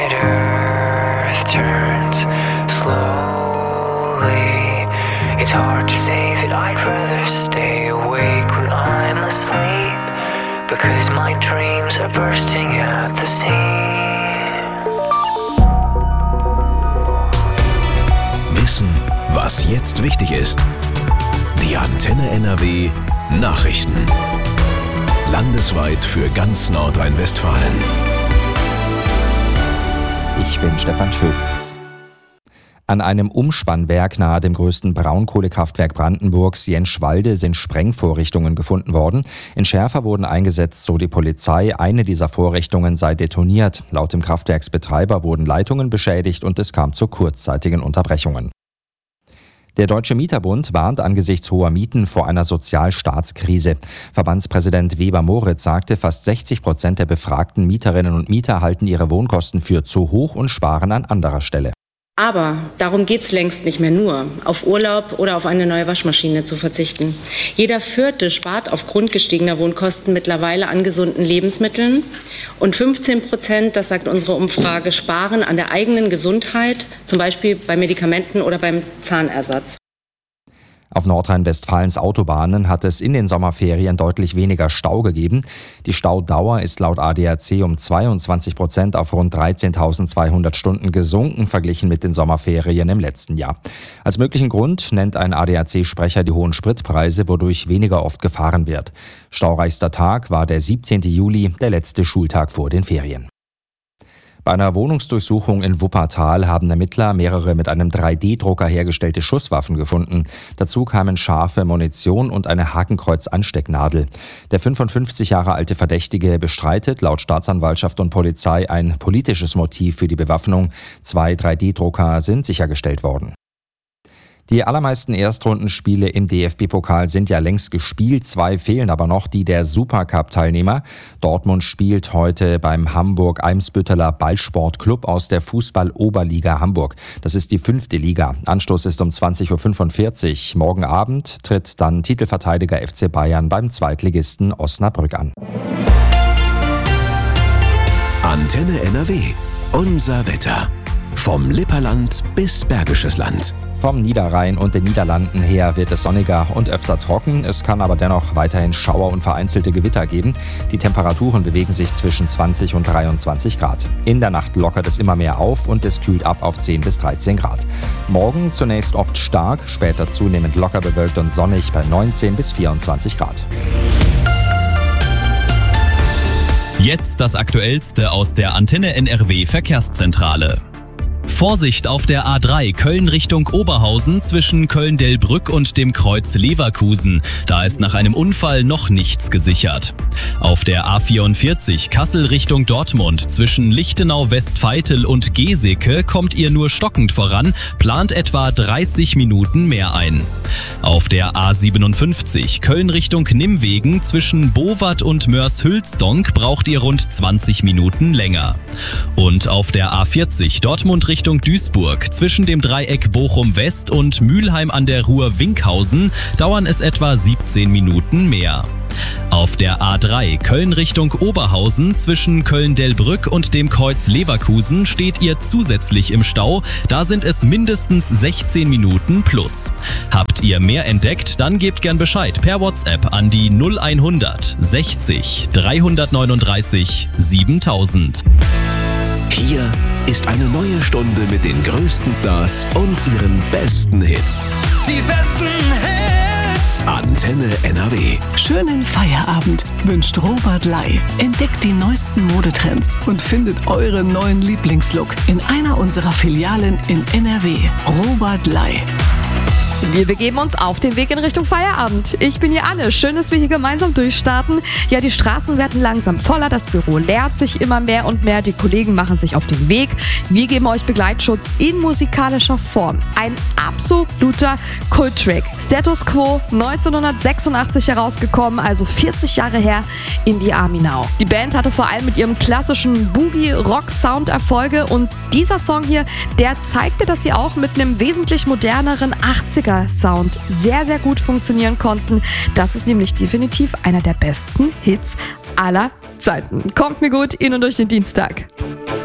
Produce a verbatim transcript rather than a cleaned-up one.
Earth turns slowly. It's hard to say that I'd rather stay awake when I'm asleep, because my dreams are bursting at the seams. Wissen, was jetzt wichtig ist. Die Antenne N R W Nachrichten. Landesweit für ganz Nordrhein-Westfalen. Ich bin Stefan Schulz. An einem Umspannwerk nahe dem größten Braunkohlekraftwerk Brandenburgs, Jenschwalde, sind Sprengvorrichtungen gefunden worden. In Schärfer wurden eingesetzt, so die Polizei. Eine dieser Vorrichtungen sei detoniert. Laut dem Kraftwerksbetreiber wurden Leitungen beschädigt und es kam zu kurzzeitigen Unterbrechungen. Der Deutsche Mieterbund warnt angesichts hoher Mieten vor einer Sozialstaatskrise. Verbandspräsident Weber Moritz sagte, fast sechzig Prozent der befragten Mieterinnen und Mieter halten ihre Wohnkosten für zu hoch und sparen an anderer Stelle. Aber darum geht's längst nicht mehr nur, auf Urlaub oder auf eine neue Waschmaschine zu verzichten. Jeder Vierte spart aufgrund gestiegener Wohnkosten mittlerweile an gesunden Lebensmitteln. Und fünfzehn Prozent, das sagt unsere Umfrage, sparen an der eigenen Gesundheit, zum Beispiel bei Medikamenten oder beim Zahnersatz. Auf Nordrhein-Westfalens Autobahnen hat es in den Sommerferien deutlich weniger Stau gegeben. Die Staudauer ist laut A D A C um zweiundzwanzig Prozent auf rund dreizehntausendzweihundert Stunden gesunken, verglichen mit den Sommerferien im letzten Jahr. Als möglichen Grund nennt ein A D A C-Sprecher die hohen Spritpreise, wodurch weniger oft gefahren wird. Staureichster Tag war der siebzehnten Juli, der letzte Schultag vor den Ferien. Bei einer Wohnungsdurchsuchung in Wuppertal haben Ermittler mehrere mit einem drei D Drucker hergestellte Schusswaffen gefunden. Dazu kamen scharfe Munition und eine Hakenkreuz-Anstecknadel. Der fünfundfünfzig Jahre alte Verdächtige bestreitet laut Staatsanwaltschaft und Polizei ein politisches Motiv für die Bewaffnung. Zwei drei D Drucker sind sichergestellt worden. Die allermeisten Erstrundenspiele im D F B-Pokal sind ja längst gespielt, zwei fehlen aber noch, die der Supercup-Teilnehmer. Dortmund spielt heute beim Hamburg-Eimsbütteler Ballsportclub aus der Fußball-Oberliga Hamburg. Das ist die fünfte Liga. Anstoß ist um zwanzig Uhr fünfundvierzig. Morgen Abend tritt dann Titelverteidiger F C Bayern beim Zweitligisten Osnabrück an. Antenne N R W. Unser Wetter. Vom Lipperland bis Bergisches Land. Vom Niederrhein und den Niederlanden her wird es sonniger und öfter trocken. Es kann aber dennoch weiterhin Schauer und vereinzelte Gewitter geben. Die Temperaturen bewegen sich zwischen zwanzig und dreiundzwanzig Grad. In der Nacht lockert es immer mehr auf und es kühlt ab auf zehn bis dreizehn Grad. Morgen zunächst oft stark, später zunehmend locker bewölkt und sonnig bei neunzehn bis vierundzwanzig Grad. Jetzt das Aktuellste aus der Antenne N R W Verkehrszentrale. Vorsicht auf der A drei Köln Richtung Oberhausen zwischen Köln-Delbrück und dem Kreuz Leverkusen. Da ist nach einem Unfall noch nichts gesichert. Auf der A vierundvierzig Kassel Richtung Dortmund zwischen Lichtenau-Westveitel und Geseke kommt ihr nur stockend voran, plant etwa dreißig Minuten mehr ein. Auf der A siebenundfünfzig Köln Richtung Nimwegen zwischen Bowat und Mörs-Hülsdonk braucht ihr rund zwanzig Minuten länger. Und auf der A vierzig Dortmund Richtung Duisburg zwischen dem Dreieck Bochum-West und Mülheim an der Ruhr-Winkhausen dauern es etwa siebzehn Minuten mehr. Auf der A drei Köln Richtung Oberhausen zwischen Köln-Delbrück und dem Kreuz Leverkusen steht ihr zusätzlich im Stau. Da sind es mindestens sechzehn Minuten plus. Habt ihr mehr entdeckt, dann gebt gern Bescheid per WhatsApp an die null hundert sechzig dreihundertneununddreißig siebentausend. Hier ist eine neue Stunde mit den größten Stars und ihren besten Hits. Die besten Hits. Antenne N R W. Schönen Feierabend wünscht Robert Lai. Entdeckt die neuesten Modetrends und findet euren neuen Lieblingslook in einer unserer Filialen in N R W. Robert Lai. Wir begeben uns auf den Weg in Richtung Feierabend. Ich bin hier Anne. Schön, dass wir hier gemeinsam durchstarten. Ja, die Straßen werden langsam voller, das Büro leert sich immer mehr und mehr. Die Kollegen machen sich auf den Weg. Wir geben euch Begleitschutz in musikalischer Form. Ein absoluter Kulttrack. Status Quo, neunzehnhundertsechsundachtzig herausgekommen, also vierzig Jahre her, in die Army Now. Die Band hatte vor allem mit ihrem klassischen Boogie-Rock-Sound Erfolge und dieser Song hier, der zeigte, dass sie auch mit einem wesentlich moderneren achtziger Sound sehr, sehr gut funktionieren konnten. Das ist nämlich definitiv einer der besten Hits aller Zeiten. Kommt mir gut in und durch den Dienstag.